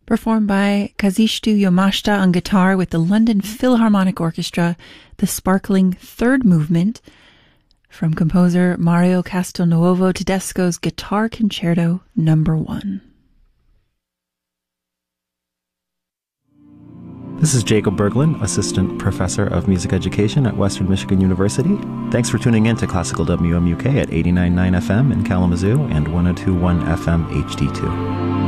performed by Kazushito Yamashita on guitar with the London Philharmonic Orchestra, the sparkling third movement from composer Mario Castelnuovo Tedesco's Guitar Concerto No. 1. This is Jacob Berglund, Assistant Professor of Music Education at Western Michigan University. Thanks for tuning in to Classical WMUK at 89.9 FM in Kalamazoo and 102.1 FM HD2.